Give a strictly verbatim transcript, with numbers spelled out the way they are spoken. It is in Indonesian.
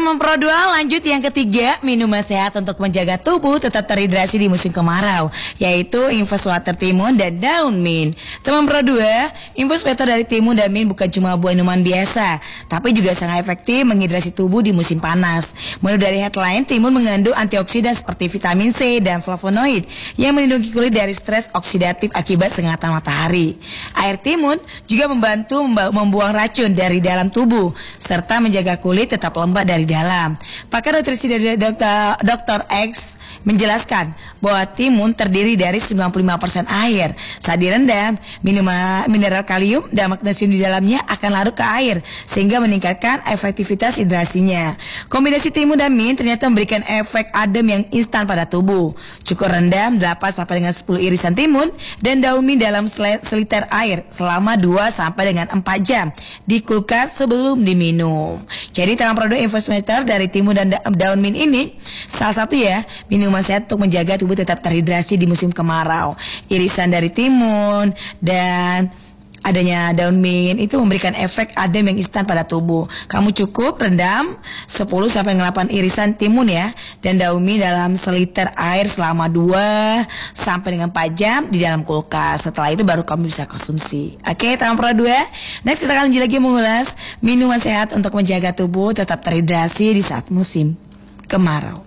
teman Pro dua, lanjut yang ketiga, minuman sehat untuk menjaga tubuh tetap terhidrasi di musim kemarau, yaitu Infus Water Timun dan Daun Mint. Teman Pro dua, Infus Water dari timun dan mint bukan cuma buah minuman biasa, tapi juga sangat efektif menghidrasi tubuh di musim panas. Menurut dari headline, timun mengandung antioksidan seperti vitamin C dan flavonoid yang melindungi kulit dari stres oksidatif akibat sengatan matahari. Air timun juga membantu membuang racun dari dalam tubuh serta menjaga kulit tetap lembab dari dalam. Pakar nutrisi dari dokter, dokter X menjelaskan bahwa timun terdiri dari sembilan puluh lima persen air. Saat direndam, minuman mineral kalium dan magnesium di dalamnya akan larut ke air sehingga meningkatkan efektivitas hidrasinya. Kombinasi timun dan mint ternyata memberikan efek adem yang instan pada tubuh. Cukup rendam delapan sampai dengan sepuluh irisan timun dan daun mint dalam seliter air selama dua sampai dengan empat jam di kulkas sebelum diminum. Jadi tangan produk Infus Water dari timun dan daun mint ini salah satu ya minuman sehat untuk menjaga tubuh tetap terhidrasi di musim kemarau. Irisan dari timun dan adanya daun mint itu memberikan efek adem yang instan pada tubuh. Kamu cukup rendam sepuluh sampai delapan irisan timun ya dan daun mint dalam seliter air selama dua sampai dengan empat jam di dalam kulkas. Setelah itu baru kamu bisa konsumsi. Oke, teman Pro dua. Next kita akan lagi mengulas minuman sehat untuk menjaga tubuh tetap terhidrasi di saat musim kemarau.